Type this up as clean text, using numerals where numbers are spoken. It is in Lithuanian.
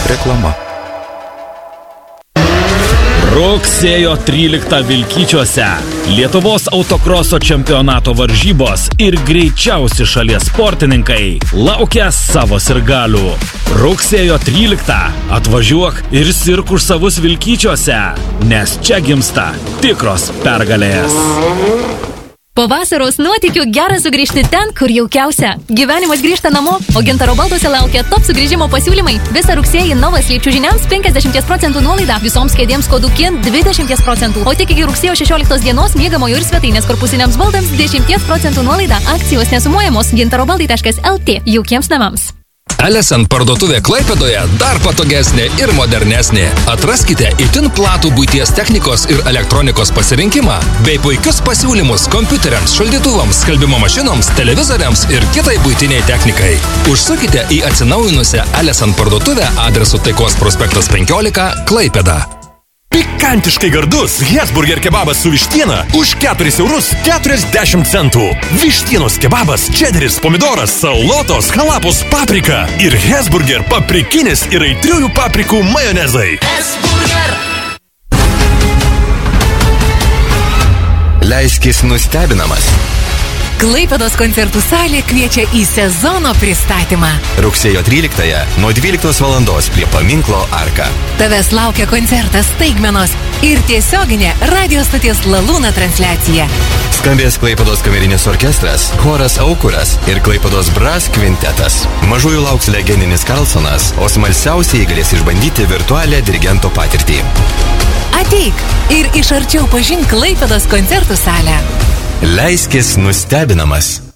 Reklama. Rugsėjo 13 Vilkyčiuose Lietuvos autokroso čempionato varžybos ir greičiausi šalies sportininkai laukia savo sirgalių. Rugsėjo 13 atvažiuok ir sirk už savus Vilkyčiuose, nes čia gimsta tikros pergalės. Po vasaros nuotykių gera sugrįžti ten, kur jaukiausia. Gyvenimas grįžta namo, o Gintaro balduose laukia top sugrįžimo pasiūlymai. Visą rugsėjį Novas Liepčių žiniams 50% nuolaida, visoms kėdėms kodų KIN 20%, o tik iki rugsėjo 16 dienos miegamojo ir svetainės korpusiniams baldams 10% nuolaida. Akcijos nesumuojamos. gintarobaldai.lt. Jaukiems namams. Alesen parduotuvė Klaipėdoje dar patogesnė ir modernesnė. Atraskite itin platų buities technikos ir elektronikos pasirinkimą, bei puikius pasiūlymus kompiuteriams, šaldytuvams, skalbimo mašinoms, televizoriams ir kitai buitiniai technikai. Užsukite į atsinaujinusią Alesen parduotuvę adresu Taikos prospektas 15 Klaipėda. Pikantiškai gardus Hesburger kebabas su vištiena už 4,40 €. Vištienos kebabas, čederis, pomidoras, salotos, halapos, paprika ir Hesburger paprikinis ir aitriųjų paprikų majonezai. Hesburger. Leiskis nustebinamas. Klaipėdos koncertų salė kviečia į sezono pristatymą. Rugsėjo 13 nuo 12 valandos prie paminklo Arka. Tavęs laukia koncertas staigmenos ir tiesioginė radio stoties Lalūna transliacija. Skambės Klaipėdos kamerinis orkestras, choras Aukuras ir Klaipėdos Brass kvintetas. Mažųjų lauks legendinis Karlsonas, o smalsiausiai galės išbandyti virtualią dirigento patirtį. Ateik ir iš arčiau pažink Klaipėdos koncertų salę. Leiskis nustebinamas.